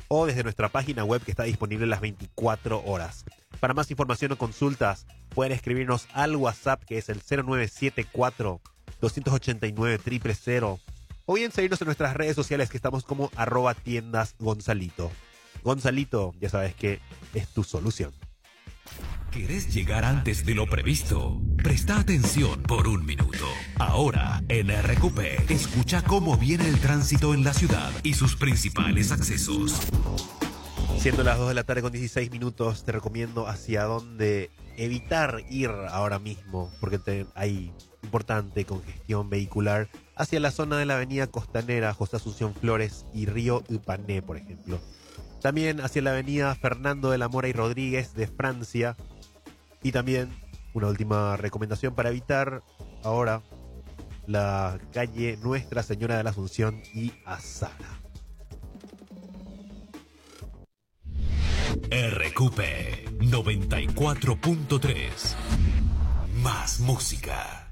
o desde nuestra página web que está disponible las 24 horas. Para más información o consultas, pueden escribirnos al WhatsApp que es el 0974 289 000, o bien seguirnos en nuestras redes sociales que estamos como @tiendasgonzalito. Gonzalito, ya sabes que es tu solución. ¿Querés llegar antes de lo previsto? Presta atención por un minuto. Ahora, en RQP, escucha cómo viene el tránsito en la ciudad y sus principales accesos. Siendo las 2 de la tarde con 16 minutos, te recomiendo hacia dónde evitar ir ahora mismo, porque hay importante congestión vehicular hacia la zona de la avenida Costanera, José Asunción Flores y Río Upané, por ejemplo. También hacia la avenida Fernando de la Mora y Rodríguez de Francia. Y también una última recomendación para evitar ahora la calle Nuestra Señora de la Asunción y Azara. RQP 94.3. Más música.